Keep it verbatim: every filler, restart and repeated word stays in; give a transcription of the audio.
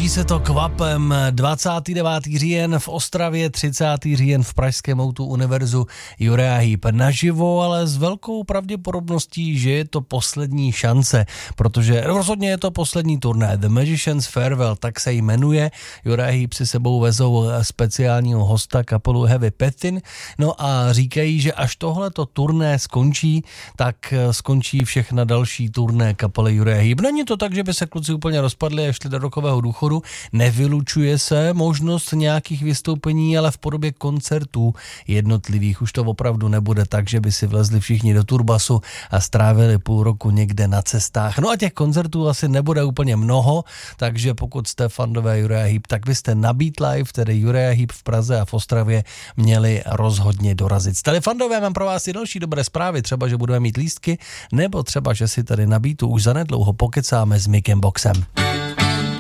Blíží se to kvapem. dvacátého devátého října v Ostravě, třicátého října v pražském Outu Univerzu Uriah Heep naživo, ale s velkou pravděpodobností, že je to poslední šance, protože rozhodně je to poslední turné. The Magician's Farewell, tak se jmenuje. Uriah Heep si sebou vezou speciálního hosta, kapelu Heavy Petting, no a říkají, že až tohleto turné skončí, tak skončí všechna další turné kapely Uriah Heep. Není to tak, že by se kluci úplně rozpadli a šli do rokového důchodu. Nevylučuje se možnost nějakých vystoupení, ale v podobě koncertů jednotlivých. Už to opravdu nebude tak, že by si vlezli všichni do turbasu a strávili půl roku někde na cestách. No a těch koncertů asi nebude úplně mnoho, takže pokud jste fandové Uriah Heep, tak byste na Beat Live, tedy Uriah Heep v Praze a v Ostravě, měli rozhodně dorazit. Tady fandové, mám pro vás i další dobré zprávy, třeba, že budeme mít lístky, nebo třeba, že si tady na Beatu už zanedlouho pokecáme s Mikem Boxem.